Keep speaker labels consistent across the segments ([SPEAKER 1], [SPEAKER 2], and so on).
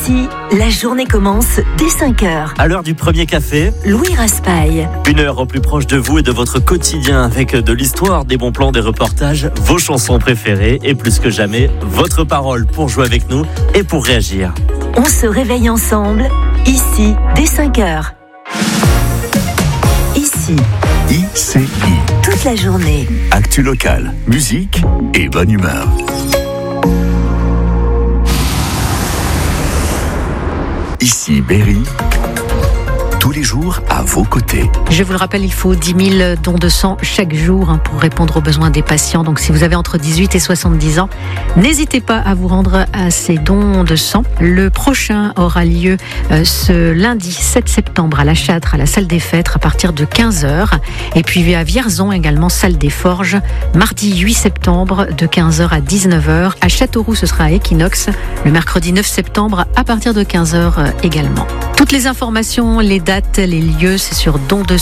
[SPEAKER 1] Ici, la journée commence dès 5h.
[SPEAKER 2] À l'heure du premier café,
[SPEAKER 1] Louis Raspail.
[SPEAKER 2] 1 heure au plus proche de vous et de votre quotidien avec de l'histoire, des bons plans, des reportages, vos chansons préférées et plus que jamais, votre parole pour jouer avec nous et pour réagir.
[SPEAKER 1] On se réveille ensemble, ici, dès 5h. Ici,
[SPEAKER 3] ICI.
[SPEAKER 1] toute la journée.
[SPEAKER 3] Actu locale, musique et bonne humeur. Ici Berry, tous les jours à vos côtés.
[SPEAKER 4] Je vous le rappelle, il faut 10 000 dons de sang chaque jour pour répondre aux besoins des patients. Donc si vous avez entre 18 et 70 ans, n'hésitez pas à vous rendre à ces dons de sang. Le prochain aura lieu ce lundi 7 septembre à la Châtre, à la salle des fêtes, à partir de 15h. Et puis à Vierzon également, salle des Forges, mardi 8 septembre de 15h à 19h. À Châteauroux, ce sera à Equinox, le mercredi 9 septembre à partir de 15h également. Toutes les informations, les dates, les lieux, c'est sur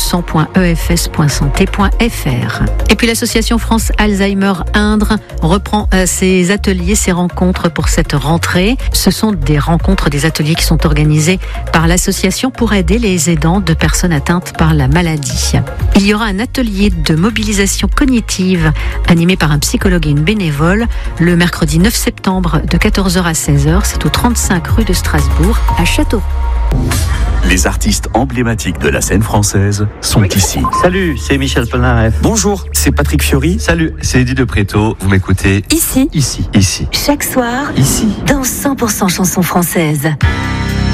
[SPEAKER 4] dondesang.efs.santé.fr. Et puis l'association France Alzheimer Indre reprend ses ateliers, ses rencontres pour cette rentrée. Ce sont des rencontres, des ateliers qui sont organisés par l'association pour aider les aidants de personnes atteintes par la maladie. Il y aura un atelier de mobilisation cognitive animé par un psychologue et une bénévole le mercredi 9 septembre de 14h à 16h. C'est au 35 rue de Strasbourg à Châteauroux.
[SPEAKER 3] Les artistes emblématiques de la scène française sont ici.
[SPEAKER 2] Salut, c'est Michel Polnareff.
[SPEAKER 5] Bonjour, c'est Patrick Fiori. Salut, c'est Eddie de Préto. Vous m'écoutez
[SPEAKER 1] Ici,
[SPEAKER 5] ici.
[SPEAKER 1] chaque soir,
[SPEAKER 5] Ici.
[SPEAKER 1] dans 100% chansons françaises.